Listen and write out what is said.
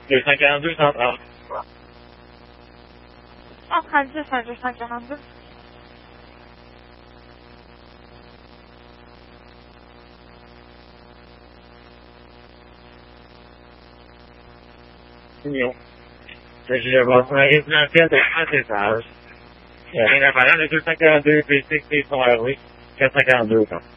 242, 130. 136 à 242. Signaux. Je vais voir sur la résidentielle de 30 étages. Il n'y a rien à faire. Le 242 PC sont à oui. 442, quoi.